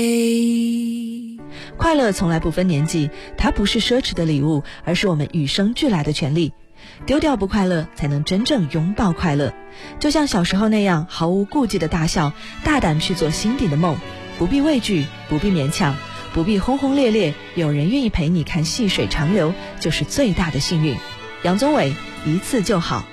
快乐从来不分年纪，它不是奢侈的礼物，而是我们与生俱来的权利。丢掉不快乐，才能真正拥抱快乐。就像小时候那样，毫无顾忌的大笑，大胆去做心底的梦，不必畏惧，不必勉强，不必轰轰烈烈，有人愿意陪你看细水长流，就是最大的幸运。杨宗纬，一次就好。